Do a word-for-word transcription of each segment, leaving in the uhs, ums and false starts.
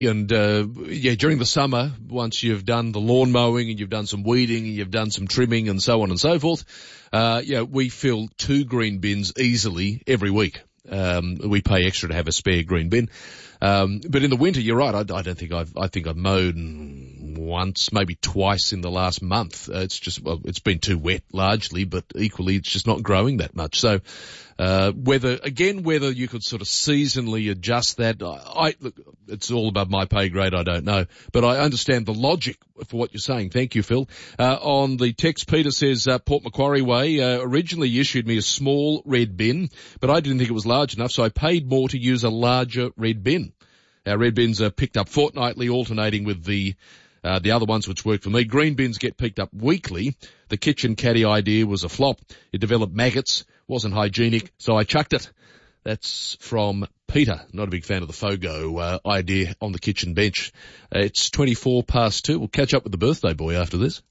And, uh, yeah, during the summer, once you've done the lawn mowing and you've done some weeding and you've done some trimming and so on and so forth, uh, yeah, we fill two green bins easily every week. Um, we pay extra to have a spare green bin. Um, but in the winter, you're right. I, I don't think I've, I think I've mowed once, maybe twice in the last month. Uh, it's just, well, it's been too wet largely, but equally it's just not growing that much. So, uh, whether, again, whether you could sort of seasonally adjust that, I, I look, it's all above my pay grade. I don't know, but I understand the logic for what you're saying. Thank you, Phil. Uh, on the text, Peter says, uh, Port Macquarie Way, uh, originally issued me a small red bin, but I didn't think it was large enough, so I paid more to use a larger red bin. Our red bins are picked up fortnightly, alternating with the uh, the other ones which work for me. Green bins get picked up weekly. The kitchen caddy idea was a flop. It developed maggots, wasn't hygienic, so I chucked it. That's from Peter. Not a big fan of the Fogo uh, idea on the kitchen bench. Uh, it's twenty-four past two. We'll catch up with the birthday boy after this.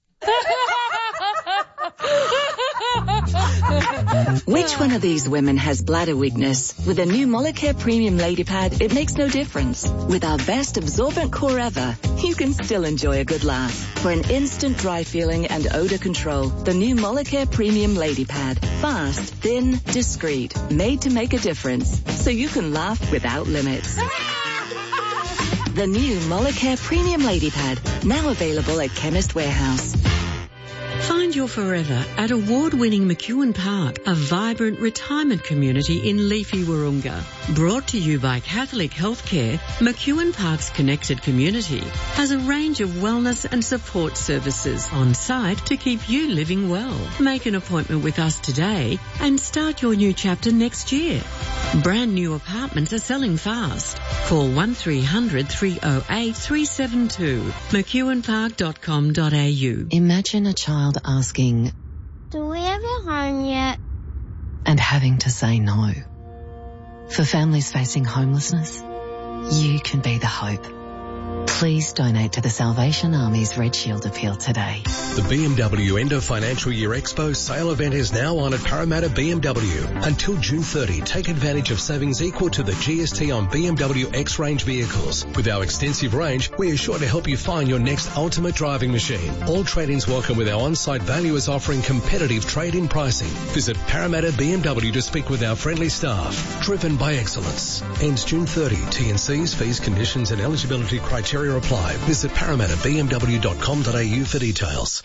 Which one of these women has bladder weakness? With a new Molicare Premium Lady Pad, it makes no difference. With our best absorbent core ever, you can still enjoy a good laugh. For an instant dry feeling and odor control, the new Molicare Premium Lady Pad. Fast, thin, discreet, made to make a difference, so you can laugh without limits. The new Molicare Premium Lady Pad, now available at Chemist Warehouse. Find your forever at award-winning McEwen Park, a vibrant retirement community in leafy Wahroonga. Brought to you by Catholic Healthcare, McEwen Park's connected community has a range of wellness and support services on site to keep you living well. Make an appointment with us today and start your new chapter next year. Brand new apartments are selling fast. Call one three hundred three oh eight three seven two, mcewen park dot com dot a u. Imagine a child asking, "Do we have a home yet?" and having to say no. For families facing homelessness, you can be the hope. Please donate to the Salvation Army's Red Shield appeal today. The B M W End of Financial Year Expo sale event is now on at Parramatta B M W. Until June thirtieth, take advantage of savings equal to the G S T on B M W X-Range vehicles. With our extensive range, we are sure to help you find your next ultimate driving machine. All trade-ins welcome with our on-site valuers offering competitive trade-in pricing. Visit Parramatta B M W to speak with our friendly staff. Driven by excellence. Ends June thirtieth. T and C's, fees, conditions and eligibility criteria apply. Visit parramatta b m w dot com dot a u for details.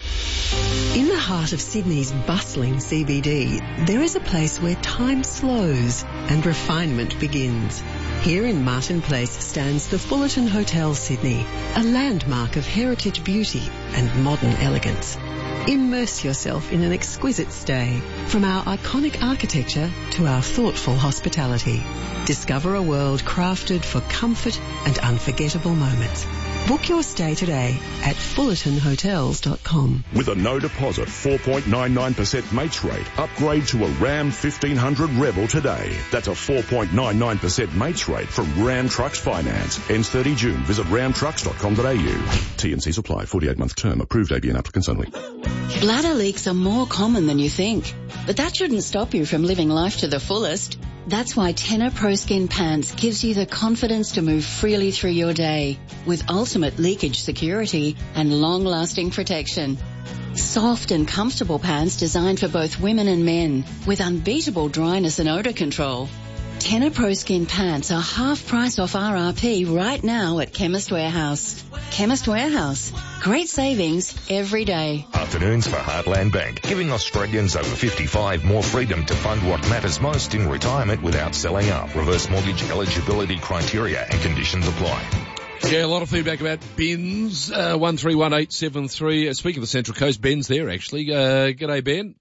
In the heart of Sydney's bustling C B D, there is a place where time slows and refinement begins. Here in Martin Place stands the Fullerton Hotel Sydney, a landmark of heritage beauty and modern elegance. Immerse yourself in an exquisite stay, from our iconic architecture to our thoughtful hospitality. Discover a world crafted for comfort and unforgettable moments. Book your stay today at fullerton hotels dot com. With a no deposit four point nine nine percent mates rate, upgrade to a Ram fifteen hundred Rebel today. That's a four point nine nine percent mates rate from Ram Trucks Finance. Ends thirty June. Visit ram trucks dot com dot a u. T and C's apply. forty-eight month term. Approved A B N applicants only. Bladder leaks are more common than you think, but that shouldn't stop you from living life to the fullest. That's why Tenor Pro Skin Pants gives you the confidence to move freely through your day with ultimate leakage security and long-lasting protection. Soft and comfortable pants designed for both women and men with unbeatable dryness and odor control. Tenor Pro Skin Pants are half price off R R P right now at Chemist Warehouse. Chemist Warehouse. Great savings every day. Afternoons for Heartland Bank, giving Australians over fifty-five more freedom to fund what matters most in retirement without selling up. Reverse mortgage eligibility criteria and conditions apply. Yeah, a lot of feedback about bins. Uh, one three one eight seven three. Uh, speaking of the Central Coast, Ben's there actually. Uh, g'day, Ben.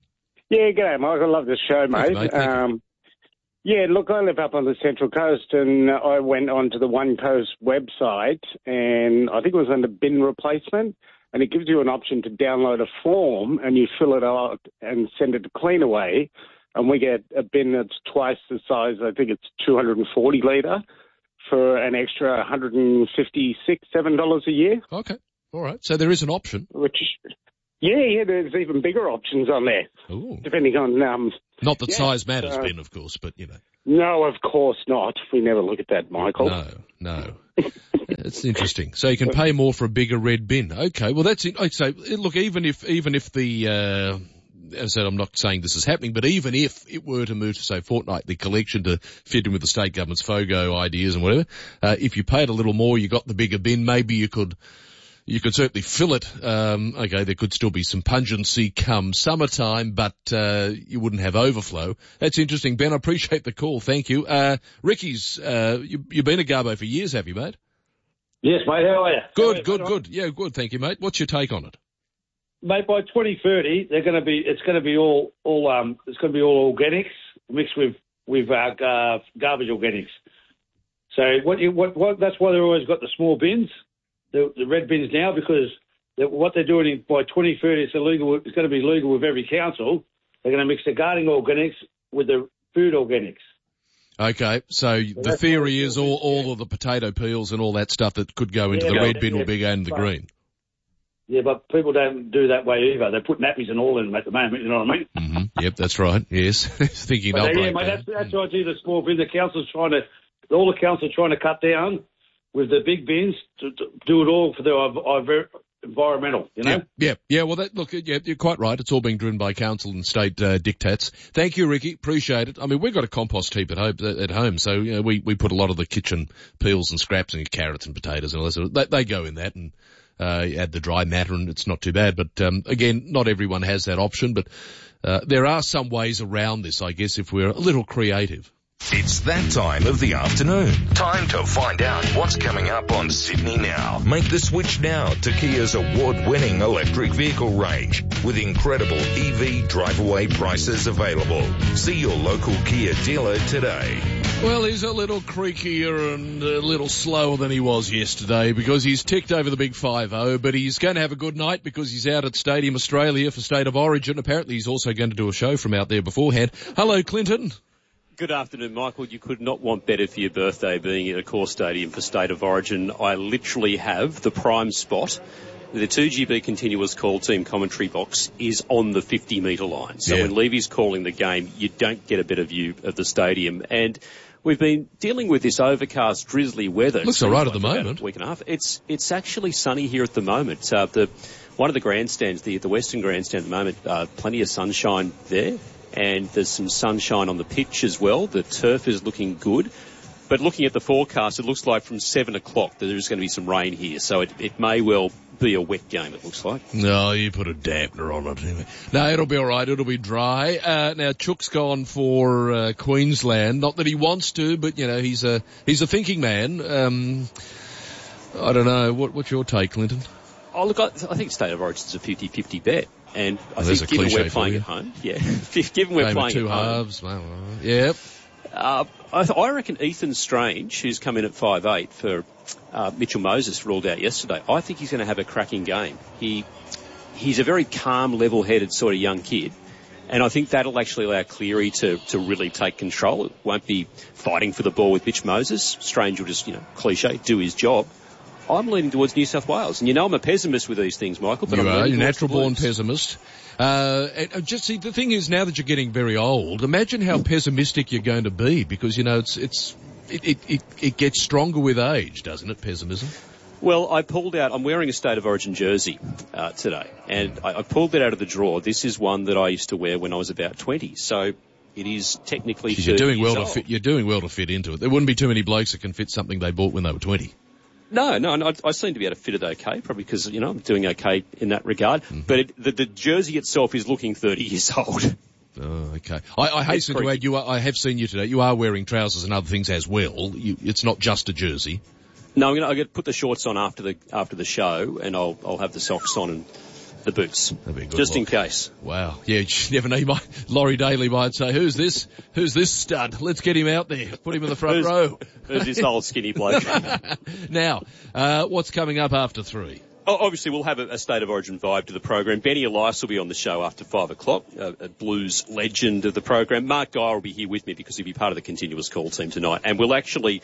Yeah, g'day, Mike. I love the show, mate. Thanks, mate. Thank um, yeah, look, I live up on the Central Coast, and I went onto the One Coast website, and I think it was under bin replacement, and it gives you an option to download a form, and you fill it out and send it to Cleanaway, and we get a bin that's twice the size. I think it's two hundred forty litre for an extra one hundred fifty-six dollars, seven dollars a year. Okay, all right. So there is an option. Which, Yeah, yeah, there's even bigger options on there. Ooh. Depending on... Um, Not that yeah, size matters, uh, Ben, of course, but, you know. No, of course not. We never look at that, Michael. No, no. It's interesting. So you can pay more for a bigger red bin. Okay, well that's it. So look, even if even if the uh, as I said, I'm not saying this is happening, but even if it were to move to say fortnightly collection to fit in with the state government's FOGO ideas and whatever, uh, if you paid a little more, you got the bigger bin. Maybe you could. You could certainly fill it. Um, okay, there could still be some pungency come summertime, but uh, you wouldn't have overflow. That's interesting, Ben. I appreciate the call. Thank you. Uh, Ricky's, uh, you, you've been a Garbo for years, have you, mate? Yes, mate. How are you? Good, you, good, mate? good. Yeah, good. Thank you, mate. What's your take on it? Mate, by twenty thirty, they're going to be. It's going to be all, all. Um, it's going to be all organics mixed with with uh, gar- garbage organics. So what? You, what? What? That's why they've always got the small bins. The, the red bins now, because what they're doing in, by twenty thirty, it's illegal. It's going to be legal with every council. They're going to mix the gardening organics with the food organics. Okay, so, so the theory is all, all of the potato peels and all that stuff that could go into yeah, the but, red bin yeah, will be going to the but, green. Yeah, but people don't do that way either. They put nappies and all in them at the moment. You know what I mean? Mm-hmm. Yep, that's right. Yes, thinking but, they'll yeah, break mate, down. that's that's the idea. The small bin. The council's trying to. All the councils are trying to cut down with the big bins to, to do it all for the environmental, you know? Yeah, yeah, yeah. Well, that, look, yeah, you're quite right. It's all being driven by council and state uh, diktats. Thank you, Ricky. Appreciate it. I mean, we've got a compost heap at home, at home so you know, we, we put a lot of the kitchen peels and scraps and carrots and potatoes and all that sort of, they, they go in that and uh, add the dry matter and it's not too bad. But um, again, not everyone has that option, but uh, there are some ways around this, I guess, if we're a little creative. It's that time of the afternoon. Time to find out what's coming up on Sydney Now. Make the switch now to Kia's award-winning electric vehicle range with incredible E V drive-away prices available. See your local Kia dealer today. Well, he's a little creakier and a little slower than he was yesterday because he's ticked over the big five oh, but he's going to have a good night because he's out at Stadium Australia for State of Origin. Apparently he's also going to do a show from out there beforehand. Hello, Clinton. Good afternoon, Michael. You could not want better for your birthday being at a core stadium for State of Origin. I literally have the prime spot. The two G B continuous call team commentary box is on the fifty metre line. So yeah. When Levy's calling the game, you don't get a better view of the stadium. And we've been dealing with this overcast, drizzly weather. Looks all right like at the moment. A week and a half. It's, it's actually sunny here at the moment. Uh, the, one of the grandstands, the, the Western grandstand at the moment, uh, plenty of sunshine there. And there's some sunshine on the pitch as well. The turf is looking good. But looking at the forecast, it looks like from seven o'clock that there's going to be some rain here. So it, it may well be a wet game, it looks like. No, you put a dampener on it. No, it'll be all right. It'll be dry. Uh, now, Chook's gone for uh, Queensland. Not that he wants to, but, you know, he's a he's a thinking man. Um, I don't know. What, what's your take, Clinton? Oh, look, I, I think State of Origin is a fifty-fifty bet. And I well, think given we're playing at home, yeah, given we're Game playing two at home, halves, well, yep. Uh, I, th- I reckon Ethan Strange, who's come in at five eight for uh, Mitchell Moses, ruled out yesterday. I think he's going to have a cracking game. He he's a very calm, level-headed sort of young kid, and I think that'll actually allow Cleary to to really take control. It won't be fighting for the ball with Mitch Moses. Strange will just, you know, cliche, do his job. I'm leaning towards New South Wales. And you know I'm a pessimist with these things, Michael. But you I'm are, you're natural-born pessimist. Uh, and just see, the thing is, now that you're getting very old, imagine how pessimistic you're going to be because, you know, it's, it's, it, it, it, it gets stronger with age, doesn't it, pessimism? Well, I pulled out, I'm wearing a State of Origin jersey uh, today, and I, I pulled it out of the drawer. This is one that I used to wear when I was about twenty. So it is technically you're doing well old. to fit. You're doing well to fit into it. There wouldn't be too many blokes that can fit something they bought when they were twenty. No, no, no, I seem to be able to fit it okay, probably because, you know, I'm doing okay in that regard. Mm-hmm. But it, the, the jersey itself is looking thirty years old. Oh, okay. I, I hasten to add, you are, I have seen you today. You are wearing trousers and other things as well. You, it's not just a jersey. No, I'm going to put the shorts on after the after the show, and I'll I'll have the socks on and the boots, just look. In case. Wow. Yeah, you never know. You might, Laurie Daly might say, who's this? Who's this stud? Let's get him out there. Put him in the front who's, row. Who's this old skinny bloke? Now, uh, what's coming up after three? Oh, obviously, we'll have a, a State of Origin vibe to the program. Benny Elias will be on the show after five o'clock, a, a blues legend of the program. Mark Guy will be here with me because he'll be part of the continuous call team tonight. And we'll actually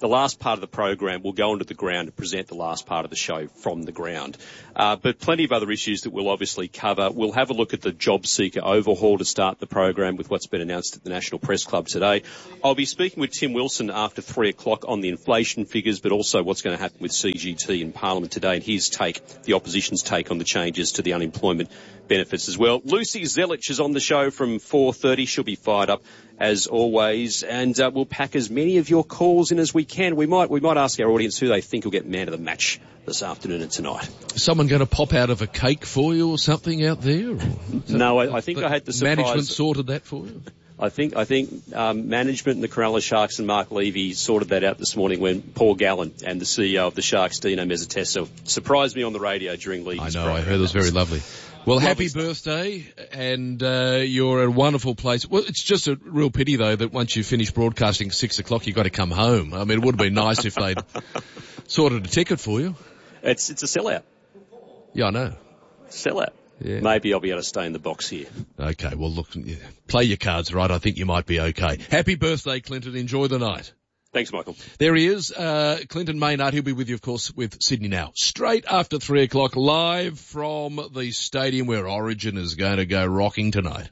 the last part of the program, we'll go onto the ground and present the last part of the show from the ground. Uh, but plenty of other issues that we'll obviously cover. We'll have a look at the job seeker overhaul to start the program with what's been announced at the National Press Club today. I'll be speaking with Tim Wilson after three o'clock on the inflation figures, but also what's going to happen with C G T in Parliament today and his take, the opposition's take on the changes to the unemployment benefits as well. Lucy Zelich is on the show from four thirty. She'll be fired up as always, and uh, we'll pack as many of your calls in as we can. We might we might ask our audience who they think will get man of the match this afternoon and tonight. Is someone going to pop out of a cake for you or something out there? Or no, I, I think I had the surprise. Management sorted that for you? I think I think um, management and the Cronulla Sharks and Mark Levy sorted that out this morning when Paul Gallen and the C E O of the Sharks, Dino Mezzatessa, surprised me on the radio during Levy's I know, program. I heard it was very lovely. Well, Lovely happy stuff. birthday, and uh, you're at a wonderful place. Well, it's just a real pity, though, that once you finish broadcasting at six o'clock, you've got to come home. I mean, it would have been nice if they'd sorted a ticket for you. It's it's a sellout. Yeah, I know. Sellout. Yeah. Maybe I'll be able to stay in the box here. Okay, well, look, yeah, play your cards right. I think you might be okay. Happy birthday, Clinton. Enjoy the night. Thanks, Michael. There he is, uh, Clinton Maynard. He'll be with you, of course, with Sydney Now. Straight after three o'clock, live from the stadium where Origin is going to go rocking tonight.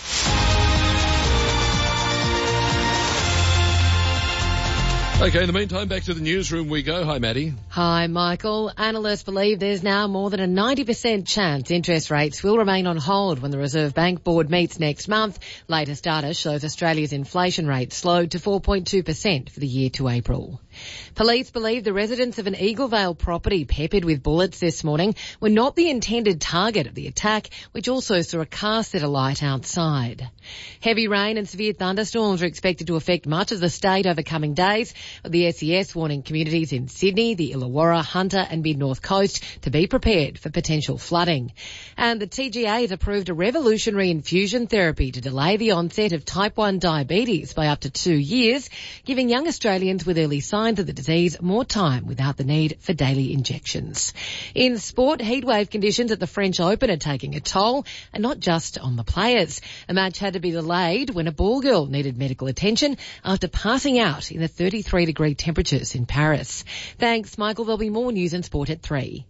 Okay, in the meantime, back to the newsroom we go. Hi, Maddie. Hi, Michael. Analysts believe there's now more than a ninety percent chance interest rates will remain on hold when the Reserve Bank Board meets next month. Latest data shows Australia's inflation rate slowed to four point two percent for the year to April. Police believe the residents of an Eaglevale property peppered with bullets this morning were not the intended target of the attack, which also saw a car set alight outside. Heavy rain and severe thunderstorms are expected to affect much of the state over coming days. The S E S warning communities in Sydney, the Illawarra, Hunter and Mid-North Coast to be prepared for potential flooding. And the T G A has approved a revolutionary infusion therapy to delay the onset of type one diabetes by up to two years, giving young Australians with early signs of the disease more time without the need for daily injections. In sport, heatwave conditions at the French Open are taking a toll, and not just on the players. A match had to be delayed when a ball girl needed medical attention after passing out in the thirty-three degree temperatures in Paris. Thanks, Michael. There'll be more news and sport at three.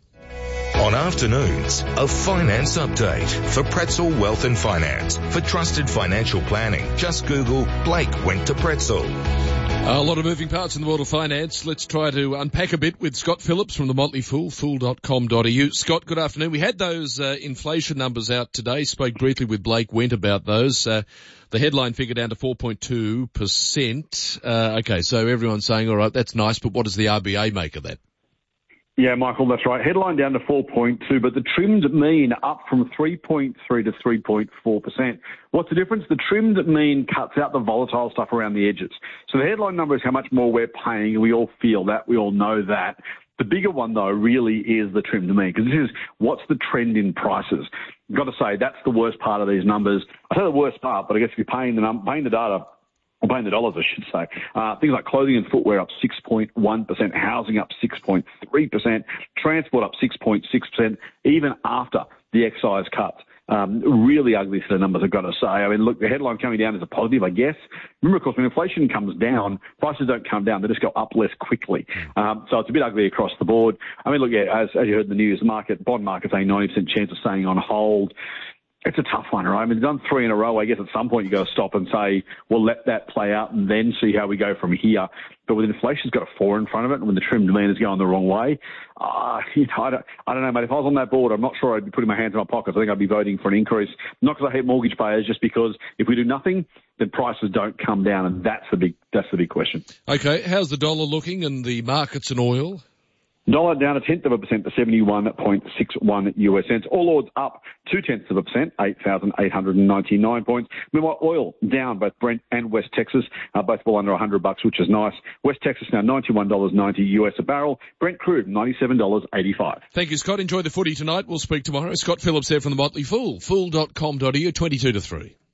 On afternoons, a finance update for Pretzel Wealth and Finance. For trusted financial planning, just Google Blake went to Pretzel. A lot of moving parts in the world of finance. Let's try to unpack a bit with Scott Phillips from the Motley Fool, fool dot com dot a u. Scott, good afternoon. We had those uh, inflation numbers out today. Spoke briefly with Blake Went about those. Uh, the headline figure down to four point two percent. Uh, okay, so everyone's saying, all right, that's nice, but what does the R B A make of that? Yeah, Michael, that's right. Headline down to four point two, but the trimmed mean up from three point three to three point four percent. What's the difference? The trimmed mean cuts out the volatile stuff around the edges. So the headline number is how much more we're paying. We all feel that. We all know that. The bigger one, though, really is the trimmed mean, because this is what's the trend in prices. You've got to say that's the worst part of these numbers. I say the worst part, but I guess if you're paying the, num- paying the data, or paying the dollars, I should say. Uh, things like clothing and footwear up six point one percent, housing up six point three percent, transport up six point six percent, even after the excise cuts. Um, really ugly set of numbers, I've got to say. I mean, look, the headline coming down is a positive, I guess. Remember, of course, when inflation comes down, prices don't come down. They just go up less quickly. Um, so it's a bit ugly across the board. I mean, look, yeah, as, as you heard in the news, market, bond market saying ninety percent chance of staying on hold. It's a tough one, right? I mean, it's done three in a row. I guess at some point you got to stop and say, well, let that play out and then see how we go from here. But with inflation's got a four in front of it, and when the trimmed mean is going the wrong way, uh, you know, I, don't, I don't know, mate. If I was on that board, I'm not sure I'd be putting my hands in my pockets. I think I'd be voting for an increase, not because I hate mortgage payers, just because if we do nothing, then prices don't come down, and that's the big that's the big question. Okay, how's the dollar looking and the markets and oil? Dollar down a tenth of a percent to seventy-one point six one U S cents. All odds up two tenths of a percent, eight thousand eight hundred ninety-nine points. Meanwhile, oil down, both Brent and West Texas, uh, both well under one hundred bucks, which is nice. West Texas now ninety-one dollars ninety U S a barrel. Brent crude ninety-seven dollars eighty-five. Thank you, Scott. Enjoy the footy tonight. We'll speak tomorrow. Scott Phillips there from the Motley Fool, fool dot com dot a u, twenty-two to three.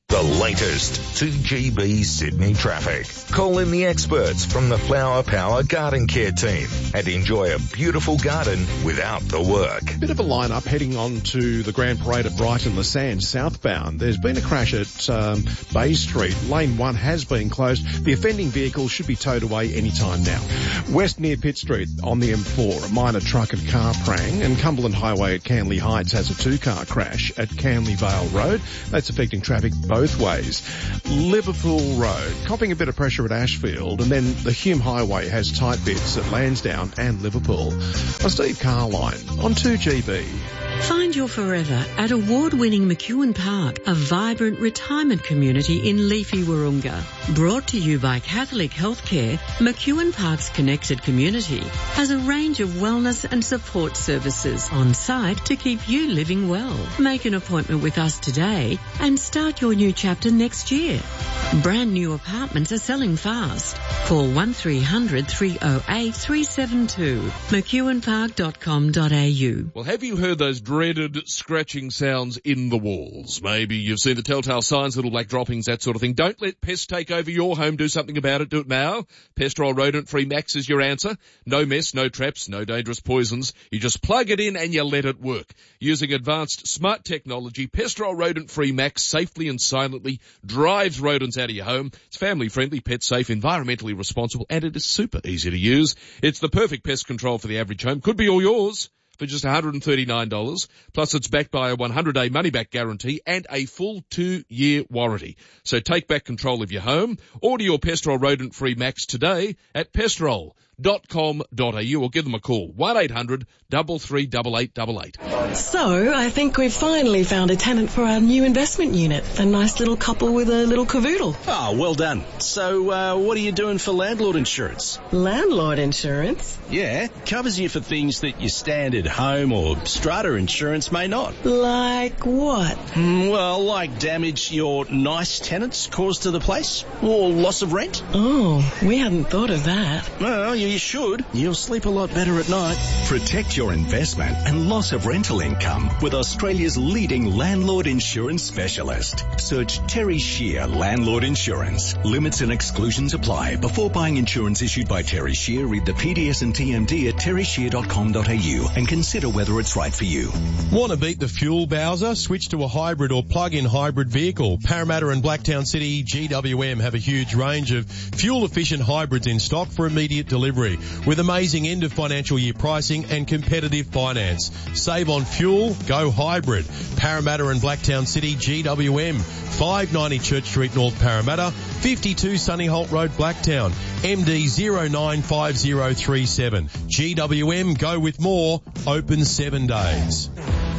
The latest two G B Sydney traffic. Call in the experts from the Flower Power Garden Care team and enjoy a beautiful garden without the work. Bit of a line-up heading on to the Grand Parade at Brighton Le Sands southbound. There's been a crash at um, Bay Street. Lane one has been closed. The offending vehicle should be towed away any time now. West near Pitt Street on the M four, a minor truck and car prang, and Cumberland Highway at Canley Heights has a two-car crash at Canley Vale Road. That's affecting traffic both ways. Liverpool Road, copping a bit of pressure at Ashfield, and then the Hume Highway has tight bits at Lansdowne and Liverpool. I'm Steve Carline on two G B. Find your forever at award-winning McEwen Park, a vibrant retirement community in leafy Wahroonga. Brought to you by Catholic Healthcare, McEwen Park's connected community has a range of wellness and support services on site to keep you living well. Make an appointment with us today and start your new chapter next year. Brand new apartments are selling fast. Call one three hundred three oh eight three seven two, mcewen park dot com dot a u. Well, have you heard those dreaded scratching sounds in the walls? Maybe you've seen the telltale signs, little black droppings, that sort of thing. Don't let pests take over your home. Do something about it. Do it now. Pestrol Rodent-Free Max is your answer. No mess, no traps, no dangerous poisons. You just plug it in and you let it work. Using advanced smart technology, Pestrol Rodent-Free Max safely and silently drives rodents out of your home. It's family-friendly, pet-safe, environmentally responsible, and it is super easy to use. It's the perfect pest control for the average home. Could be all yours for just one hundred thirty-nine dollars. Plus, it's backed by a one hundred day money-back guarantee and a full two-year warranty. So take back control of your home. Order your Pestrol Rodent-Free Max today at pestrol dot com dot a u or give them a call. one eight hundred three three eight eight eight eight. So, I think we've finally found a tenant for our new investment unit. A nice little couple with a little cavoodle. Ah, oh, well done. So, uh, what are you doing for landlord insurance? Landlord insurance? Yeah, covers you for things that your standard home or strata insurance may not. Like what? Mm, well, like damage your nice tenants cause to the place, or loss of rent. Oh, we hadn't thought of that. Well, you should. You'll sleep a lot better at night. Protect your investment and loss of rental income with Australia's leading landlord insurance specialist. Search Terry Shear Landlord Insurance. Limits and exclusions apply. Before buying insurance issued by Terry Shear, read the P D S and T M D at terry shear dot com dot a u and consider whether it's right for you. Want to beat the fuel bowser? Switch to a hybrid or plug-in hybrid vehicle. Parramatta and Blacktown City G W M have a huge range of fuel-efficient hybrids in stock for immediate delivery, with amazing end of financial year pricing and competitive finance. Save on fuel, go hybrid. Parramatta and Blacktown City G W M, five ninety Church Street North Parramatta, fifty-two Sunny Holt Road Blacktown, M D zero nine five zero three seven. G W M, go with more, open seven days.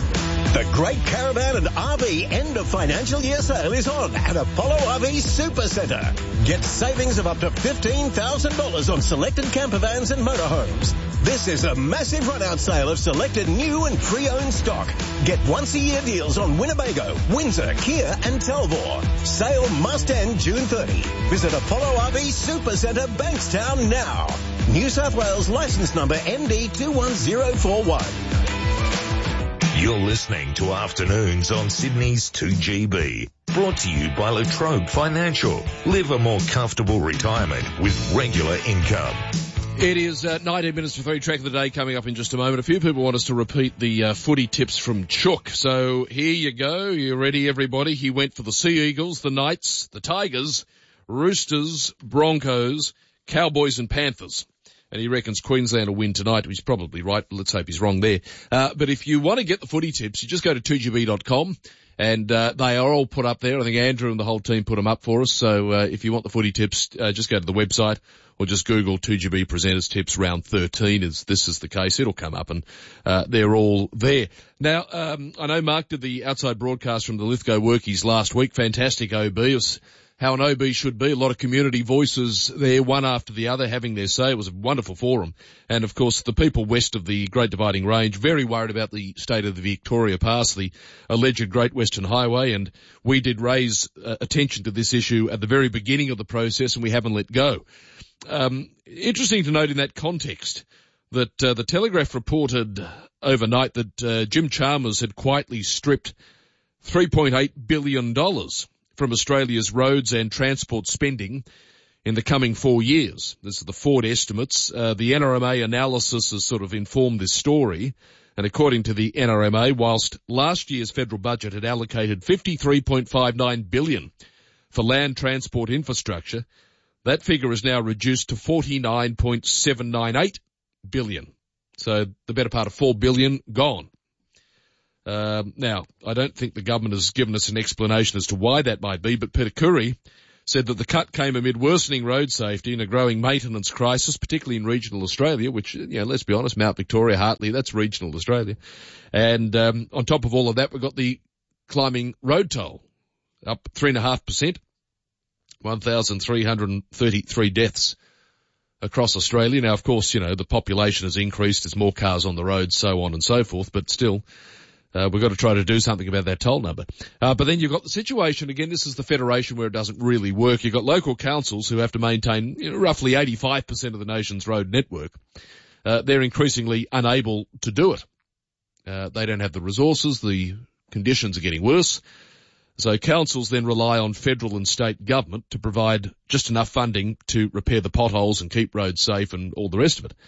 The Great Caravan and R V end of financial year sale is on at Apollo R V Supercentre. Get savings of up to fifteen thousand dollars on selected campervans and motorhomes. This is a massive run-out sale of selected new and pre-owned stock. Get once-a-year deals on Winnebago, Windsor, Kia and Talbot. Sale must end June thirtieth. Visit Apollo R V Supercentre, Bankstown now. New South Wales licence number M D two one zero four one. You're listening to Afternoons on Sydney's two G B. Brought to you by Latrobe Financial. Live a more comfortable retirement with regular income. It is uh, nineteen minutes to three, track of the day coming up in just a moment. A few people want us to repeat the uh, footy tips from Chook. So here you go. You ready, everybody? He went for the Sea Eagles, the Knights, the Tigers, Roosters, Broncos, Cowboys and Panthers. And he reckons Queensland will win tonight. He's probably right. Let's hope he's wrong there. Uh, but if you want to get the footy tips, you just go to two G B dot com. And uh, they are all put up there. I think Andrew and the whole team put them up for us. So uh, if you want the footy tips, uh, just go to the website or just Google two G B Presenters Tips Round thirteen. As this is the case, it'll come up, and uh, they're all there. Now, um, I know Mark did the outside broadcast from the Lithgow Workies last week. Fantastic O B. It was how an O B should be. A lot of community voices there, one after the other, having their say. It was a wonderful forum. And, of course, the people west of the Great Dividing Range, very worried about the state of the Victoria Pass, the alleged Great Western Highway. And we did raise uh, attention to this issue at the very beginning of the process, and we haven't let go. Um, interesting to note in that context that uh, the Telegraph reported overnight that uh, Jim Chalmers had quietly stripped three point eight billion dollars from Australia's roads and transport spending in the coming four years. This is the Ford estimates. Uh, the N R M A analysis has sort of informed this story. And according to the N R M A, whilst last year's federal budget had allocated fifty-three point five nine billion dollars for land transport infrastructure, that figure is now reduced to forty-nine point seven nine eight billion dollars. So the better part of four billion dollars gone. Um, now, I don't think the government has given us an explanation as to why that might be, but Peter Curry said that the cut came amid worsening road safety and a growing maintenance crisis, particularly in regional Australia, which, you know, let's be honest, Mount Victoria, Hartley, that's regional Australia. And um, on top of all of that, we've got the climbing road toll, up three point five percent, one thousand three hundred thirty-three deaths across Australia. Now, of course, you know, the population has increased, there's more cars on the road, so on and so forth, but still, Uh, we've got to try to do something about that toll number. Uh, but then you've got the situation, again, this is the federation where it doesn't really work. You've got local councils who have to maintain, you know, roughly eighty-five percent of the nation's road network. Uh, they're increasingly unable to do it. Uh, they don't have the resources, the conditions are getting worse. So councils then rely on federal and state government to provide just enough funding to repair the potholes and keep roads safe and all the rest of it.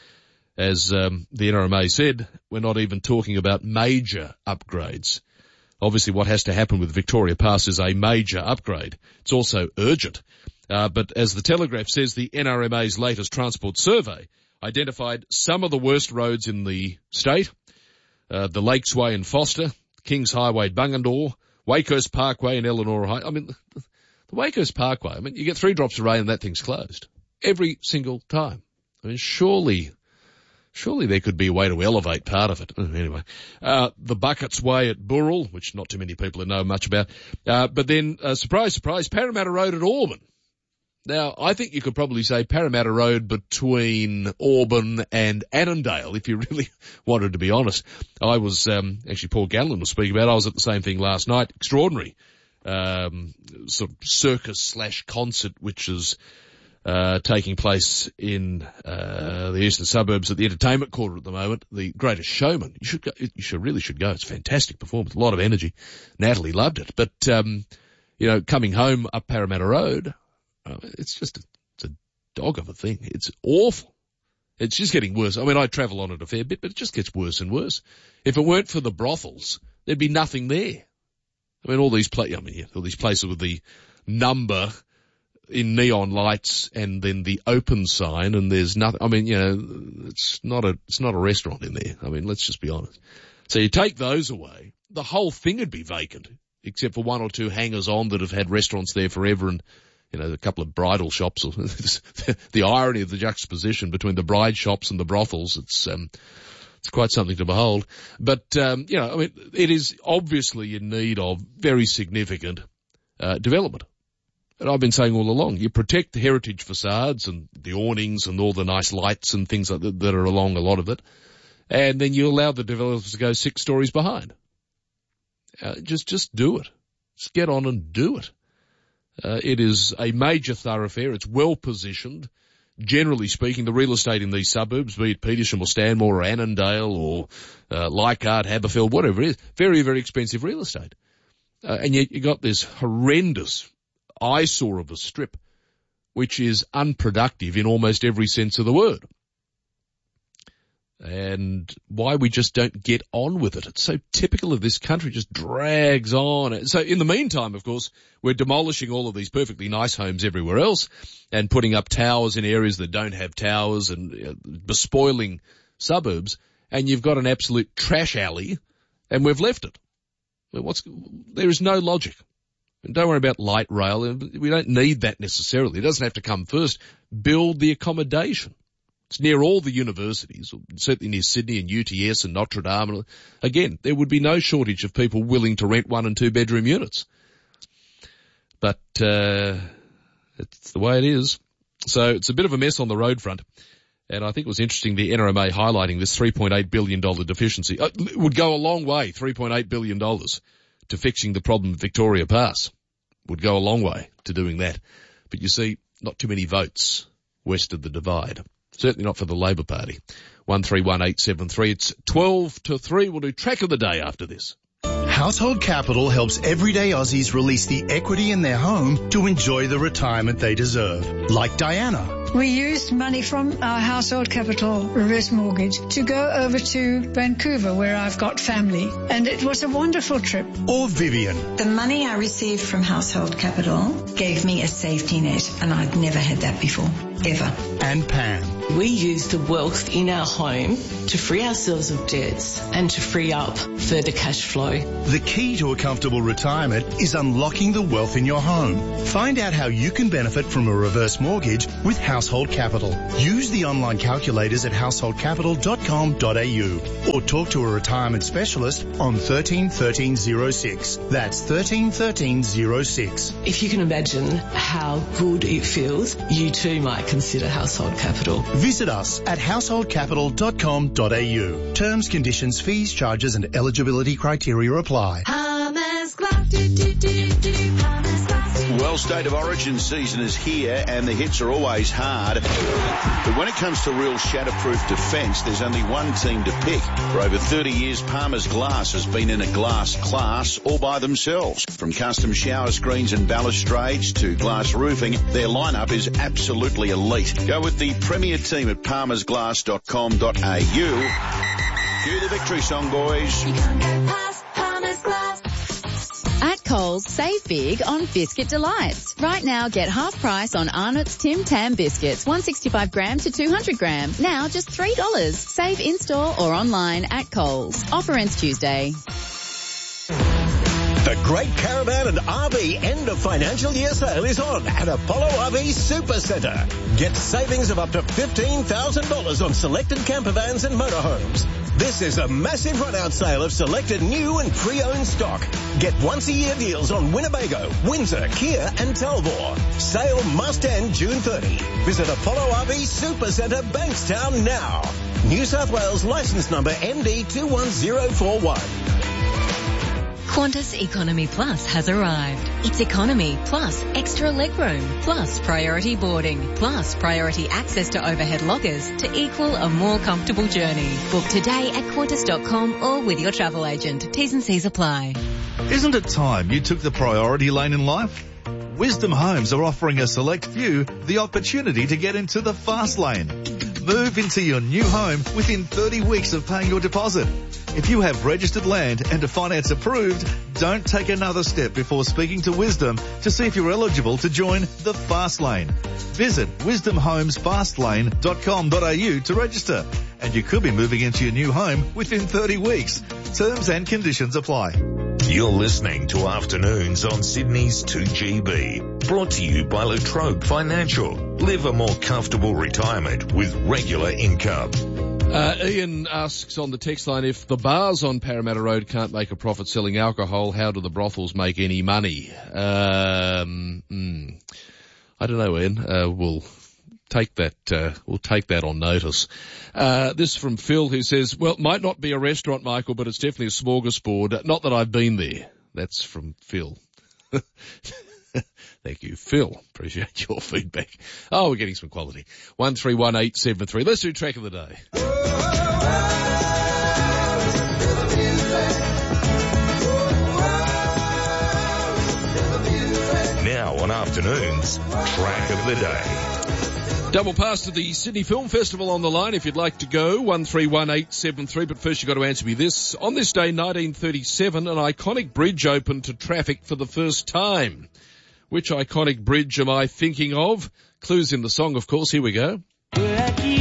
As um, the N R M A said, we're not even talking about major upgrades. Obviously what has to happen with Victoria Pass is a major upgrade. It's also urgent. Uh, but as the Telegraph says, the N R M A's latest transport survey identified some of the worst roads in the state. Uh, the Lakes Way in Foster, Kings Highway Bungendore, Wakehurst Parkway in Eleanor High. I mean, the, the Wakehurst Parkway, I mean, you get three drops of rain and that thing's closed. Every single time. I mean, surely... Surely there could be a way to elevate part of it. Anyway, uh, the Buckets Way at Burrell, which not too many people know much about. Uh, but then, uh, surprise, surprise, Parramatta Road at Auburn. Now, I think you could probably say Parramatta Road between Auburn and Annandale, if you really wanted to be honest. I was, um, actually Paul Gallen was speaking about it. I was at the same thing last night. Extraordinary, um, sort of circus slash concert, which is, Uh, taking place in, uh, the eastern suburbs at the entertainment quarter at the moment. The Greatest Showman. You should go, you should, really should go. It's a fantastic performance. A lot of energy. Natalie loved it. But, um, you know, coming home up Parramatta Road, uh, it's just, a, it's a dog of a thing. It's awful. It's just getting worse. I mean, I travel on it a fair bit, but it just gets worse and worse. If it weren't for the brothels, there'd be nothing there. I mean, all these pla- I mean, yeah, all these places with the number in neon lights and then the open sign, and there's nothing. I mean, you know, it's not a, it's not a restaurant in there. I mean, let's just be honest. So you take those away, the whole thing would be vacant, except for one or two hangers on that have had restaurants there forever and, you know, a couple of bridal shops. The irony of the juxtaposition between the bride shops and the brothels, it's, um, it's quite something to behold. But, um, you know, I mean, it is obviously in need of very significant, uh, development. And I've been saying all along, you protect the heritage facades and the awnings and all the nice lights and things like that, that are along a lot of it, and then you allow the developers to go six stories behind. Uh, just, just do it. Just get on and do it. Uh, it is a major thoroughfare. It's well positioned. Generally speaking, the real estate in these suburbs, be it Petersham or Stanmore or Annandale or uh, Leichhardt, Haberfield, whatever it is, very, very expensive real estate. Uh, and yet you got this horrendous eyesore of a strip, which is unproductive in almost every sense of the word. And why we just don't get on with it. It's so typical of this country, just drags on. So in the meantime, of course, we're demolishing all of these perfectly nice homes everywhere else and putting up towers in areas that don't have towers and uh, bespoiling suburbs. And you've got an absolute trash alley and we've left it. What's, there is no logic. And don't worry about light rail. We don't need that necessarily. It doesn't have to come first. Build the accommodation. It's near all the universities, certainly near Sydney and U T S and Notre Dame. Again, there would be no shortage of people willing to rent one and two bedroom units. But, uh, it's the way it is. So it's a bit of a mess on the road front. And I think it was interesting the N R M A highlighting this three point eight billion dollars deficiency. It would go a long way, three point eight billion dollars. To fixing the problem of Victoria Pass. Would go a long way to doing that. But you see, not too many votes west of the divide. Certainly not for the Labor Party. one three one eight seven three. It's twelve to three. We'll do track of the day after this. Household Capital helps everyday Aussies release the equity in their home to enjoy the retirement they deserve. Like Diana. We used money from our Household Capital reverse mortgage to go over to Vancouver, where I've got family, and it was a wonderful trip. Or Vivian. The money I received from Household Capital gave me a safety net, and I'd never had that before, ever. And Pam. We use the wealth in our home to free ourselves of debts and to free up further cash flow. The key to a comfortable retirement is unlocking the wealth in your home. Find out how you can benefit from a reverse mortgage with Household Capital. Use the online calculators at household capital dot com dot a u or talk to a retirement specialist on thirteen thirteen oh six. That's thirteen thirteen oh six. If you can imagine how good it feels, you too might consider Household Capital. Visit us at household capital dot com dot a u. Terms, conditions, fees, charges and eligibility criteria apply. Well, State of Origin season is here and the hits are always hard. But when it comes to real shatterproof defence, there's only one team to pick. For over thirty years, Palmer's Glass has been in a glass class all by themselves. From custom shower screens and balustrades to glass roofing, their lineup is absolutely elite. Go with the premier team at palmers glass dot com dot a u. Cue the victory song, boys. You can't get past Palmer's Glass. At Coles, save big on Biscuit Delights. Right now, get half price on Arnott's Tim Tam biscuits, one sixty-five gram to two hundred gram. Now just three dollars. Save in-store or online at Coles. Offer ends Tuesday. The Great Caravan and R V end of financial year sale is on at Apollo R V Supercentre. Get savings of up to fifteen thousand dollars on selected campervans and motorhomes. This is a massive run-out sale of selected new and pre-owned stock. Get once-a-year deals on Winnebago, Windsor, Kia and Talbot. Sale must end June thirtieth. Visit Apollo R V Supercentre, Bankstown now. New South Wales licence number M D two one zero four one. Qantas Economy Plus has arrived. It's economy plus extra legroom plus priority boarding plus priority access to overhead lockers to equal a more comfortable journey. Book today at qantas dot com or with your travel agent. T's and C's apply. Isn't it time you took the priority lane in life? Wisdom Homes are offering a select few the opportunity to get into the fast lane. Move into your new home within thirty weeks of paying your deposit. If you have registered land and a finance approved, don't take another step before speaking to Wisdom to see if you're eligible to join the fast lane. Visit wisdom homes fast lane dot com dot a u to register, and you could be moving into your new home within thirty weeks. Terms and conditions apply. You're listening to Afternoons on Sydney's two G B. Brought to you by Latrobe Financial. Live a more comfortable retirement with regular income. Uh, Ian asks on the text line, if the bars on Parramatta Road can't make a profit selling alcohol, how do the brothels make any money? Um, mm, I don't know, Ian. Uh, we'll take that, uh, we'll take that on notice. Uh, this from Phil, who says, well, it might not be a restaurant, Michael, but it's definitely a smorgasbord. Not that I've been there. That's from Phil. Thank you, Phil. Appreciate your feedback. Oh, we're getting some quality. one three one eight seven three. Let's do track of the day. Now on Afternoons, track of the day. Double pass to the Sydney Film Festival on the line if you'd like to go, one three one eight seven three. But first you've got to answer me this. On this day, nineteen thirty-seven, an iconic bridge opened to traffic for the first time. Which iconic bridge am I thinking of? Clues in the song, of course. Here we go. We're at the